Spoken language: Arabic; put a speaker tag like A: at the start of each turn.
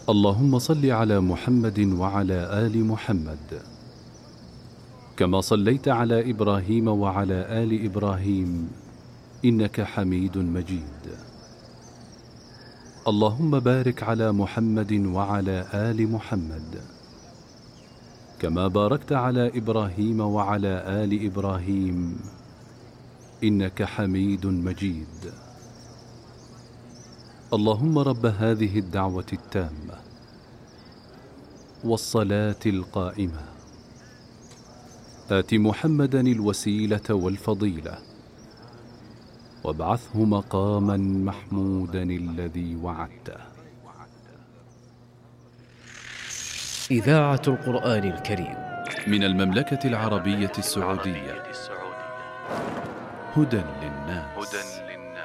A: اللهم صل على محمد وعلى آل محمد كما صليت على إبراهيم وعلى آل إبراهيم إنك حميد مجيد. اللهم بارك على محمد وعلى آل محمد كما باركت على إبراهيم وعلى آل إبراهيم إنك حميد مجيد. اللهم رب هذه الدعوة التامة والصلاة القائمة آت محمدا الوسيلة والفضيلة وابعثه مقاما محمودا الذي وعدته.
B: إذاعة القرآن الكريم
A: من المملكة العربية السعودية. هدى للناس.